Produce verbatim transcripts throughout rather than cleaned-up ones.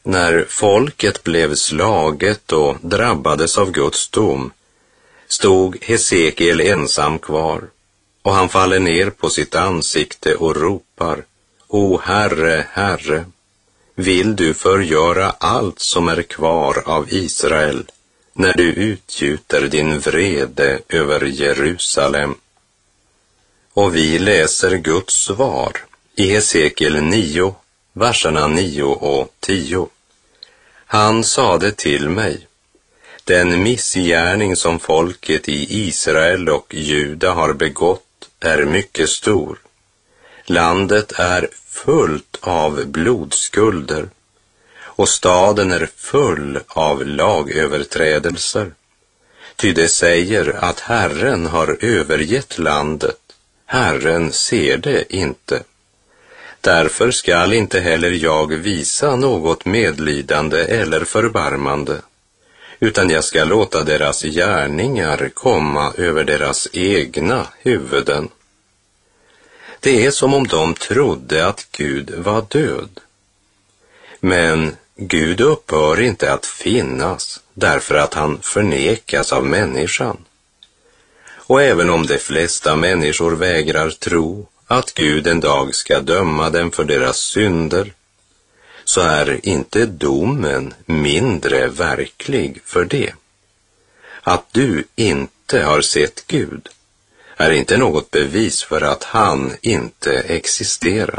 När folket blev slaget och drabbades av Guds dom stod Hesekiel ensam kvar, och han faller ner på sitt ansikte och ropar: O Herre, Herre, vill du förgöra allt som är kvar av Israel när du utgjuter din vrede över Jerusalem? Och vi läser Guds svar i Hesekiel nio, verserna nio och tio. Han sade till mig: den missgärning som folket i Israel och Juda har begått är mycket stor. Landet är fullt av blodskulder, och staden är full av lagöverträdelser. Ty det säger att Herren har övergett landet, Herren ser det inte. Därför skall inte heller jag visa något medlidande eller förbarmande, utan jag ska låta deras gärningar komma över deras egna huvuden. Det är som om de trodde att Gud var död. Men Gud upphör inte att finnas därför att han förnekas av människan. Och även om de flesta människor vägrar tro att Gud en dag ska döma dem för deras synder, så är inte domen mindre verklig för det. Att du inte har sett Gud är inte något bevis för att han inte existerar.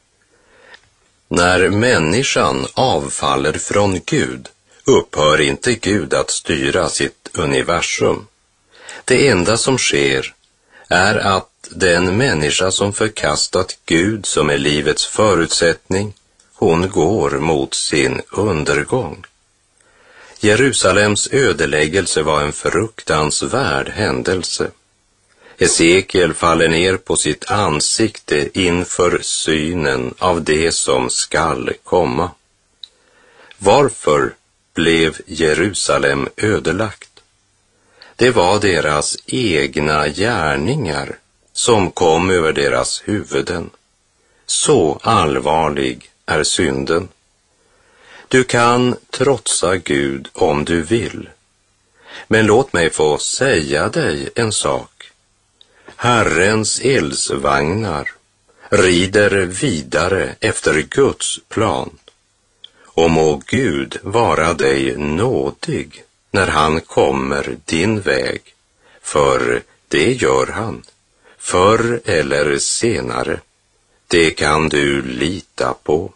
När människan avfaller från Gud upphör inte Gud att styra sitt universum. Det enda som sker är att den människa som förkastat Gud som är livets förutsättning, hon går mot sin undergång. Jerusalems ödeläggelse var en fruktansvärd händelse. Hesekiel faller ner på sitt ansikte inför synen av det som skall komma. Varför blev Jerusalem ödelagt? Det var deras egna gärningar som kom över deras huvuden. Så allvarlig är synden. Du kan trotsa Gud om du vill. Men låt mig få säga dig en sak. Herrens eldsvagnar rider vidare efter Guds plan. Och må Gud vara dig nådig när han kommer din väg, för det gör han, förr eller senare. Det kan du lita på.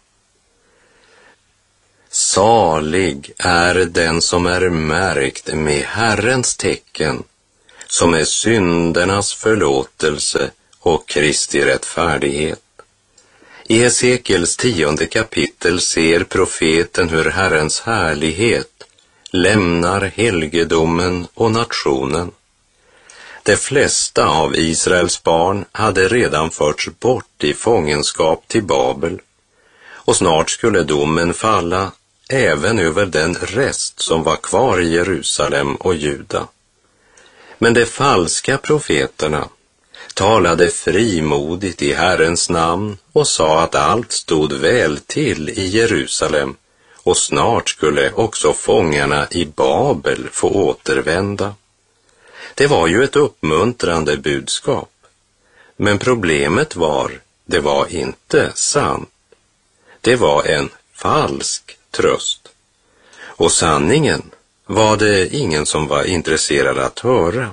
Salig är den som är märkt med Herrens tecken, som är syndernas förlåtelse och Kristi rättfärdighet. I Hesekiels tionde kapitel ser profeten hur Herrens härlighet lämnar helgedomen och nationen. De flesta av Israels barn hade redan förts bort i fångenskap till Babel, och snart skulle domen falla även över den rest som var kvar i Jerusalem och Juda. Men de falska profeterna talade frimodigt i Herrens namn och sa att allt stod väl till i Jerusalem, och snart skulle också fångarna i Babel få återvända. Det var ju ett uppmuntrande budskap, men problemet var, det var inte sant. Det var en falsk tröst. Och sanningen var det ingen som var intresserad att höra.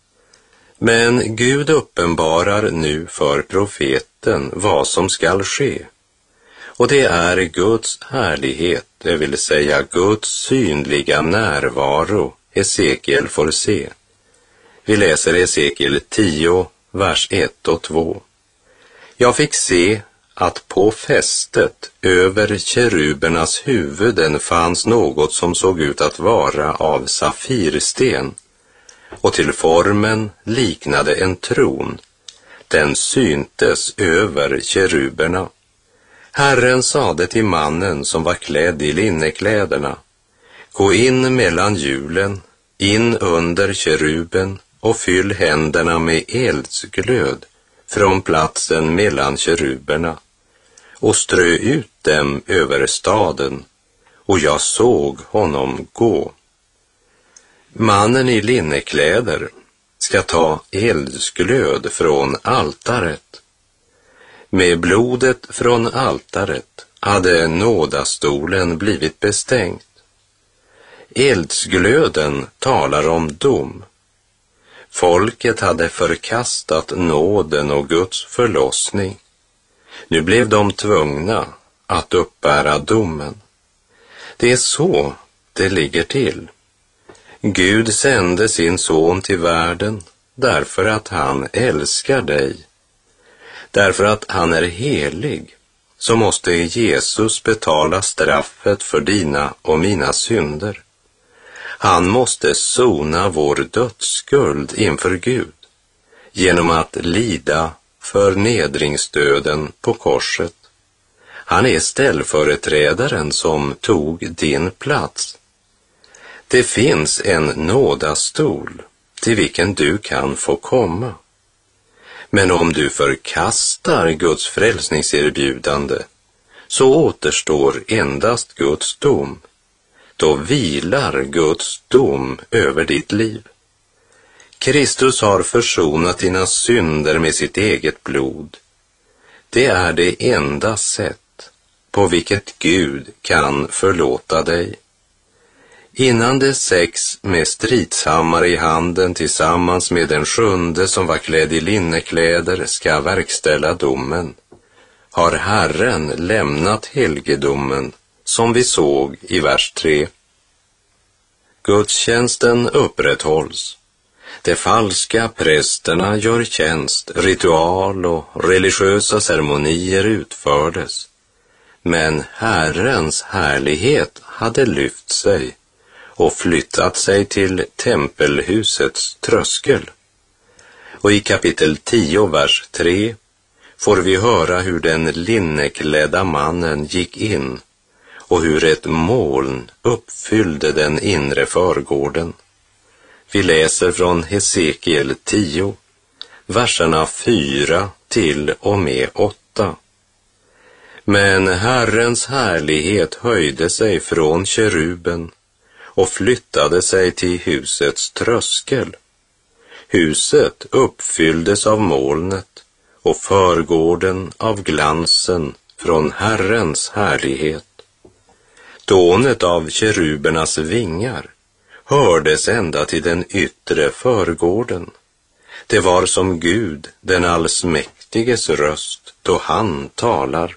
Men Gud uppenbarar nu för profeten vad som skall ske. Och det är Guds härlighet, det vill säga Guds synliga närvaro, Hesekiel får se. Vi läser Hesekiel tio, vers ett och två. Jag fick se att på fästet över kerubernas huvuden fanns något som såg ut att vara av safirsten, och till formen liknade en tron. Den syntes över keruberna. Herren sade till mannen som var klädd i linnekläderna: gå in mellan hjulen, in under keruben och fyll händerna med eldsglöd från platsen mellan keruberna och strö ut dem över staden och jag såg honom gå. Mannen i linnekläder ska ta eldsglöd från altaret. Med blodet från altaret hade nådastolen blivit bestängt. Eldsglöden talar om dom. Folket hade förkastat nåden och Guds förlossning. Nu blev de tvungna att uppbära domen. Det är så det ligger till. Gud sände sin son till världen därför att han älskar dig. Därför att han är helig, så måste Jesus betala straffet för dina och mina synder. Han måste sona vår dödsskuld inför Gud genom att lida förnedringsdöden på korset. Han är ställföreträdaren som tog din plats. Det finns en nådastol till vilken du kan få komma. Men om du förkastar Guds frälsningserbjudande så återstår endast Guds dom. Då vilar Guds dom över ditt liv. Kristus har försonat dina synder med sitt eget blod. Det är det enda sätt på vilket Gud kan förlåta dig. Innan de sex med stridshammare i handen tillsammans med den sjunde som var klädd i linnekläder ska verkställa domen, har Herren lämnat helgedomen som vi såg i vers tre. Gudstjänsten upprätthålls. De falska prästerna gör tjänst, ritual och religiösa ceremonier utfördes. Men Herrens härlighet hade lyft sig och flyttat sig till tempelhusets tröskel. Och i kapitel tio, vers tre, får vi höra hur den linneklädda mannen gick in och hur ett moln uppfyllde den inre förgården. Vi läser från Hesekiel tio, verserna fyra till och med åtta. Men Herrens härlighet höjde sig från keruben och flyttade sig till husets tröskel. Huset uppfylldes av molnet och förgården av glansen från Herrens härlighet. Dånet av kerubernas vingar hördes ända till den yttre förgården. Det var som Gud, den allsmäktiges röst, då han talar.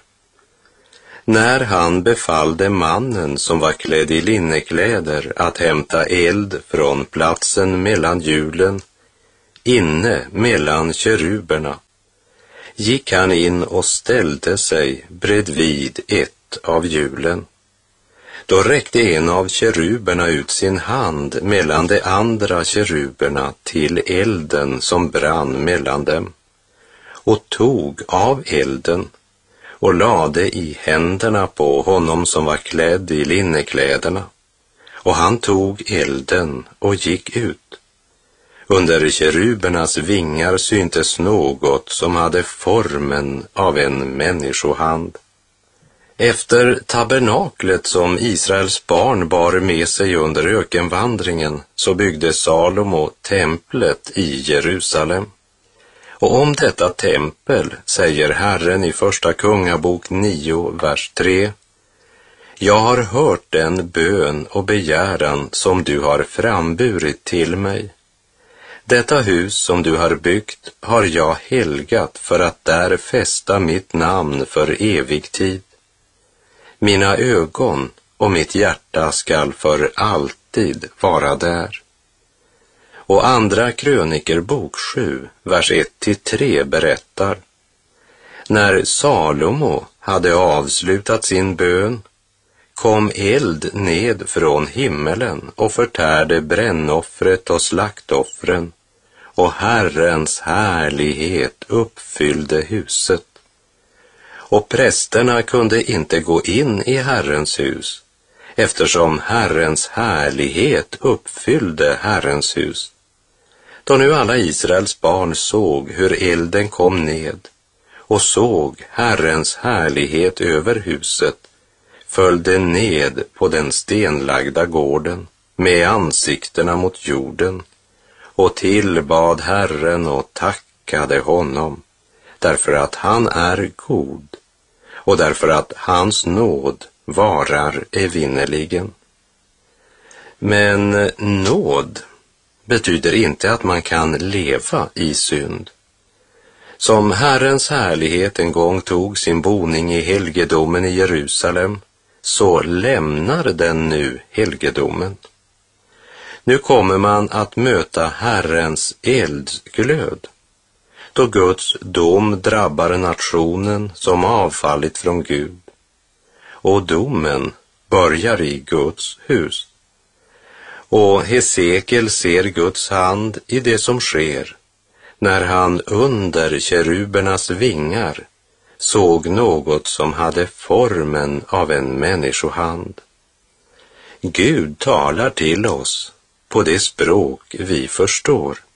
När han befallde mannen som var klädd i linnekläder att hämta eld från platsen mellan hjulen, inne mellan keruberna, gick han in och ställde sig bredvid ett av hjulen. Då räckte en av keruberna ut sin hand mellan de andra keruberna till elden som brann mellan dem och tog av elden och lade i händerna på honom som var klädd i linnekläderna, och han tog elden och gick ut. Under kerubernas vingar syntes något som hade formen av en människohand. Efter tabernaklet som Israels barn bar med sig under ökenvandringen så byggde Salomo templet i Jerusalem. Och om detta tempel säger Herren i första kungabok nio, vers tre: Jag har hört den bön och begäran som du har framburit till mig. Detta hus som du har byggt har jag helgat för att där fästa mitt namn för evig tid. Mina ögon och mitt hjärta skall för alltid vara där. Och andra krönikerbok sju, vers ett till tre berättar: När Salomo hade avslutat sin bön kom eld ned från himmelen och förtärde brännoffret och slaktoffren, och Herrens härlighet uppfyllde huset. Och prästerna kunde inte gå in i Herrens hus, eftersom Herrens härlighet uppfyllde Herrens hus. Då nu alla Israels barn såg hur elden kom ned och såg Herrens härlighet över huset, följde ned på den stenlagda gården med ansiktena mot jorden och tillbad Herren och tackade honom därför att han är god och därför att hans nåd varar evinnerligen. Men nåd betyder inte att man kan leva i synd. Som Herrens härlighet en gång tog sin boning i helgedomen i Jerusalem, så lämnar den nu helgedomen. Nu kommer man att möta Herrens eldglöd, då Guds dom drabbar nationen som avfallit från Gud. Och domen börjar i Guds hus. Och Hesekiel ser Guds hand i det som sker, när han under kerubernas vingar såg något som hade formen av en människohand. Gud talar till oss på det språk vi förstår.